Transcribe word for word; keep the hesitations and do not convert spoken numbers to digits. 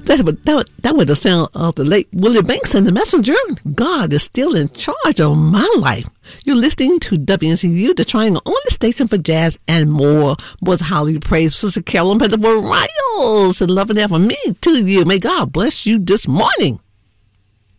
That, was- that, was- that was the sound of the late Willie Banks and the Messenger. God is still in charge of my life. You're listening to W N C U, the Triangle only station for jazz and more. Was highly praised Sister Carolyn Pettiford Riles and love and have for me to you. May God bless you this morning.